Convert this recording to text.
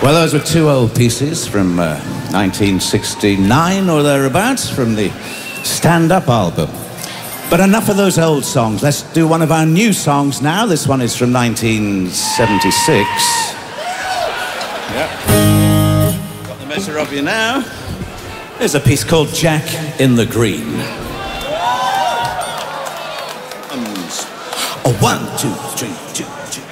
Well, those were two old pieces from 1969 or thereabouts from the Stand Up album. But enough of those old songs. Let's do one of our new songs now. This one is from 1976. Yep. Got the measure of you now. There's a piece called Jack in the Green. Oh, 1, 2, 3, 2, 2.